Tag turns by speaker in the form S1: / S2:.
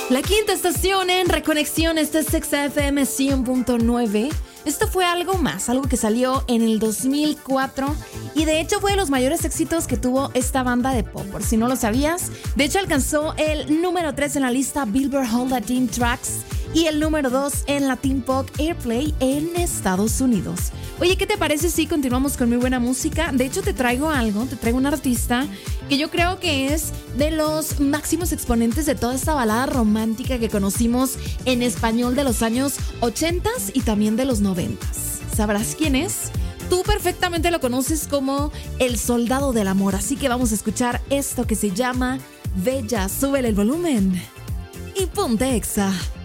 S1: La quinta estación en Reconexión, este es Sexa FM 100.9. Esto fue algo más, algo que salió en el 2004 y de hecho fue de los mayores éxitos que tuvo esta banda de pop, por si no lo sabías. De hecho alcanzó el número 3 en la lista Billboard Hot Latin Tracks y el número 2 en Latin Pop Airplay en Estados Unidos. Oye, ¿qué te parece si continuamos con muy buena música? De hecho te traigo un artista que yo creo que es de los máximos exponentes de toda esta balada romántica que conocimos en español de los años 80s y también de los 90s. ¿Sabrás quién es? Tú perfectamente lo conoces como el Soldado del Amor, así que vamos a escuchar esto que se llama Bella. Súbele el volumen y ponte Exa.